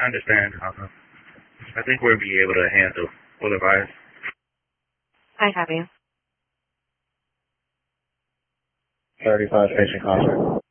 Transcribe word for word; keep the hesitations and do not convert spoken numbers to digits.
I understand. Uh, I think we'll be able to handle full advice. I have you. thirty-five patient concert.